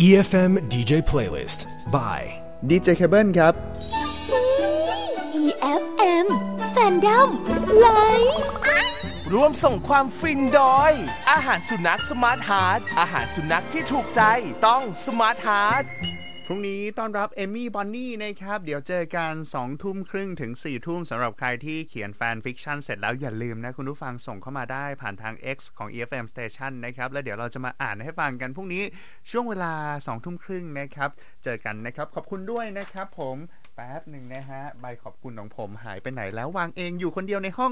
EFM DJ Playlist by DJ Cable ครับ EFM Fandom Live ร่วมส่งความฟินโดยอาหารสุนัขสมาร์ทฮาร์ทอาหารสุนัขที่ถูกใจต้องสมาร์ทฮาร์ทพรุ่งนี้ต้อนรับเอมมี่บอนนี่นะครับเดี๋ยวเจอกัน 20:30 นถึง 4 ทุ่มสำหรับใครที่เขียนแฟนฟิกชันเสร็จแล้วอย่าลืมนะคุณผู้ฟังส่งเข้ามาได้ผ่านทาง X ของ EFM Station นะครับแล้วเดี๋ยวเราจะมาอ่านให้ฟังกันพรุ่งนี้ช่วงเวลา 20:30 นนะครับเจอกันนะครับขอบคุณด้วยนะครับผมแป๊บหนึ่งนะฮะใบขอบคุณของผมหายไปไหนแล้ววางเองอยู่คนเดียวในห้อง